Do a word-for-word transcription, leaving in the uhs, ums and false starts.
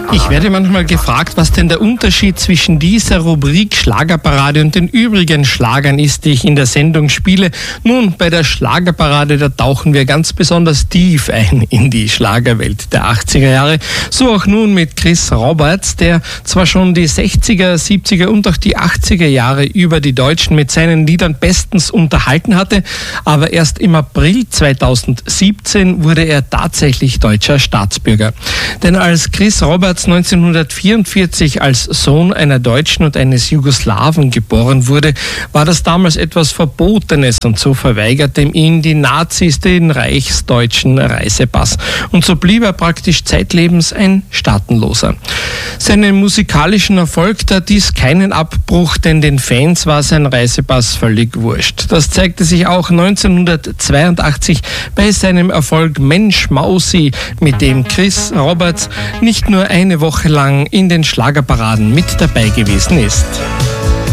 Ich werde manchmal gefragt, was denn der Unterschied zwischen dieser Rubrik Schlagerparade und den übrigen Schlagern ist, die ich in der Sendung spiele. Nun, bei der Schlagerparade, da tauchen wir ganz besonders tief ein in die Schlagerwelt der achtziger Jahre. So auch nun mit Chris Roberts, der zwar schon die sechziger, siebziger und auch die achtziger Jahre über die Deutschen mit seinen Liedern bestens unterhalten hatte, aber erst im April zweitausendsiebzehn wurde er tatsächlich deutscher Staatsbürger. Denn als Chris Roberts neunzehnhundertvierundvierzig als Sohn einer Deutschen und eines Jugoslawen geboren wurde, war das damals etwas Verbotenes und so verweigerten ihm die Nazis den reichsdeutschen Reisepass. Und so blieb er praktisch zeitlebens ein Staatenloser. Seinen musikalischen Erfolg tat dies keinen Abbruch, denn den Fans war sein Reisepass völlig wurscht. Das zeigte sich auch neunzehnhundertzweiundachtzig bei seinem Erfolg Mensch Mausi, mit dem Chris Roberts nicht nur eine Woche lang in den Schlagerparaden mit dabei gewesen ist.